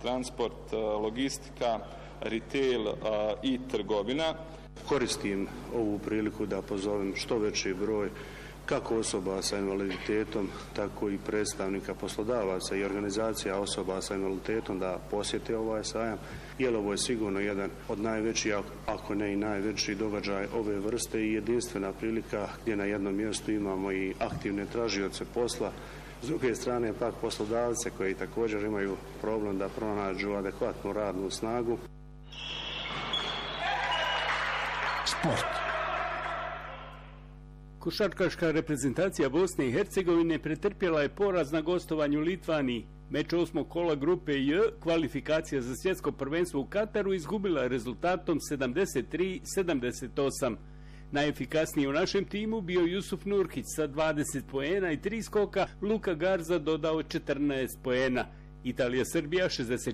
transport, logistika, retail i trgovina. Koristim ovu priliku da pozovem što veći broj kako osoba sa invaliditetom, tako i predstavnika poslodavaca i organizacija osoba sa invaliditetom da posjete ovaj sajam, jer ovo je sigurno jedan od najvećih, ako ne i najveći događaj ove vrste i jedinstvena prilika gdje na jednom mjestu imamo i aktivne tražioce posla. S druge strane pak poslodavce koji također imaju problem da pronađu adekvatnu radnu snagu. Sport. Košarkaška reprezentacija Bosne i Hercegovine pretrpjela je poraz na gostovanju Litvaniji. Meč 8. kola grupe J, kvalifikacija za svjetsko prvenstvo u Kataru, izgubila je rezultatom 73-78. Najefikasniji u našem timu bio Jusuf Nurkić sa 20 poena i 3 skoka, Luka Garza dodao 14 poena. Italija-Srbija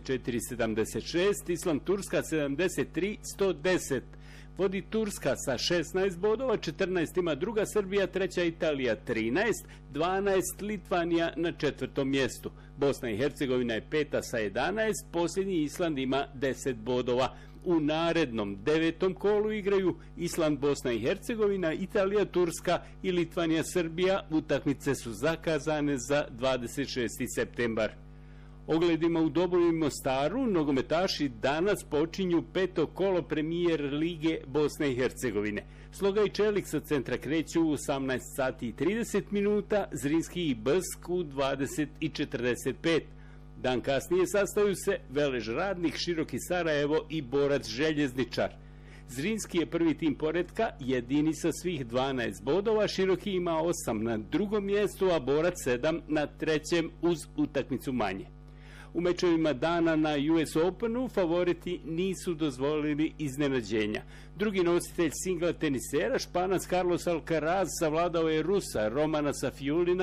64-76, Island-Turska 73-110. Vodi Turska sa 16 bodova, 14 ima druga Srbija, treća Italija 13, 12 Litvanija na 4. mjestu. Bosna i Hercegovina je 5. sa 11, posljednji Island ima 10 bodova. U narednom 9. kolu igraju Island, Bosna i Hercegovina, Italija, Turska i Litvanija, Srbija. Utakmice su zakazane za 26. septembar. Ogledima u Doboju i Mostaru nogometaši danas počinju 5. kolo premijer Lige Bosne i Hercegovine. Sloga i Čelik sa centra kreću u 18 sati i 30 minuta, Zrinski i Brsk u 20 i 45. Dan kasnije sastaju se Velež Radnik, Široki Sarajevo i Borac Željezničar. Zrinski je prvi tim poretka, jedini sa svih 12 bodova, Široki ima 8 na drugom mjestu, a Borac 7 na trećem uz utakmicu manje. U mečevima dana na US Openu favoriti nisu dozvolili iznenađenja. Drugi nositelj singla tenisera, Španac Carlos Alcaraz, savladao je Rusa Romana Safiulina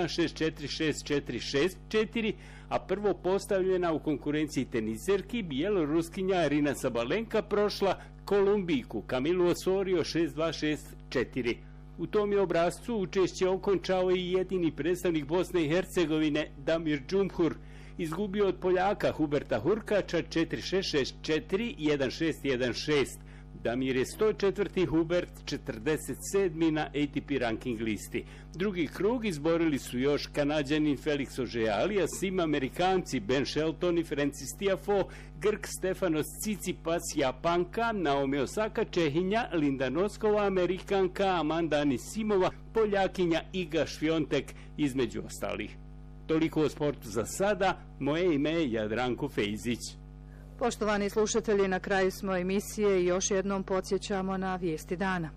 6-4, 6-4, 6-4, a prvo postavljena u konkurenciji teniserki bjeloruskinja Arina Sabalenka prošla Kolumbijku Kamilu Osorio 6-2, 6-4. U tom je obrascu učešće okončao i jedini predstavnik Bosne i Hercegovine Damir Džumhur, izgubio od Poljaka Huberta Hurkača 4-6, 6-4, 1-6, 1-6. Damir je 104. Hubert 47. na ATP ranking listi. Drugi krug izborili su još Kanađanin Felix Auger-Aliassime, Sim Amerikanci Ben Shelton i Francis Tiafoe, Grk Stefanos Tsitsipas, Japanka Naomi Osaka, Čehinja Linda Noskova, Amerikanka Amanda Anisimova, Poljakinja Iga Šviontek između ostalih. Toliko o sportu za sada, moje ime je Jadranko Fejzić. Poštovani slušatelji, na kraju smo emisije i još jednom podsjećamo na vijesti dana.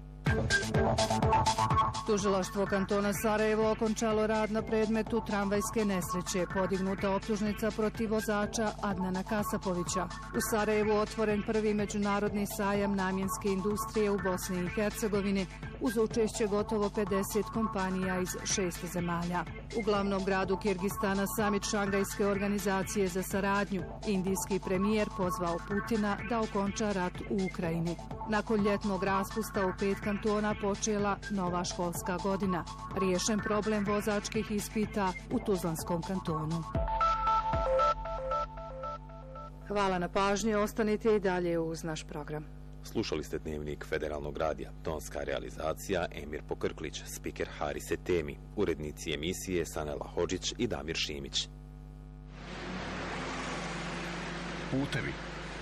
Tužilaštvo kantona Sarajevo okončalo rad na predmetu tramvajske nesreće. Podignuta optužnica protiv vozača Adnana Kasapovića. U Sarajevu otvoren prvi međunarodni sajam namjenske industrije u Bosni i Hercegovini uz učešće gotovo 50 kompanija iz 6 zemalja. U glavnom gradu Kirgistana samit Šangajske organizacije za saradnju. Indijski premijer pozvao Putina da okonča rat u Ukrajini. Nakon ljetnog raspusta u 5 kantona počela nova školska godina. Riješen problem vozačkih ispita u Tuzlanskom kantonu. Hvala na pažnji, ostanite i dalje uz naš program. Slušali ste Dnevnik Federalnog radija, tonska realizacija Emir Pokrklić, spiker Haris Etemi, urednici emisije Sanela Hodžić i Damir Šimić. Putevi.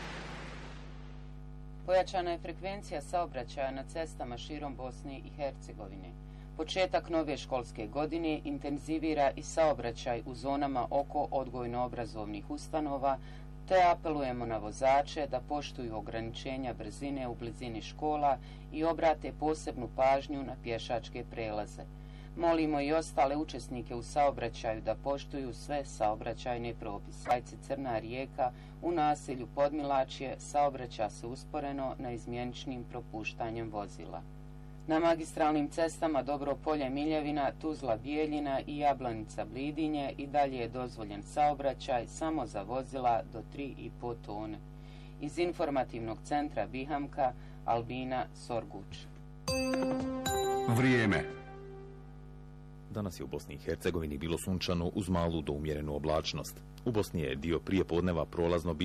Pojačana je frekvencija saobraćaja na cestama širom Bosne i Hercegovine. Početak nove školske godine intenzivira i saobraćaj u zonama oko odgojno-obrazovnih ustanova, te apelujemo na vozače da poštuju ograničenja brzine u blizini škola i obrate posebnu pažnju na pješačke prelaze. Molimo i ostale učesnike u saobraćaju da poštuju sve saobraćajne propise. Ajci Crna Rijeka u naselju Podmilačje saobraća se usporeno na izmjeničnim propuštanjem vozila. Na magistralnim cestama Dobro Polje Miljevina, Tuzla Bijeljina i Jablanica Blidinje i dalje je dozvoljen saobraćaj samo za vozila do 3,5 tone. Iz informativnog centra Bihamka, Albina Sorguč. Vrijeme. Danas je u Bosni i Hercegovini bilo sunčano uz malu do umjerenu oblačnost. U Bosni je dio prijepodneva prolazno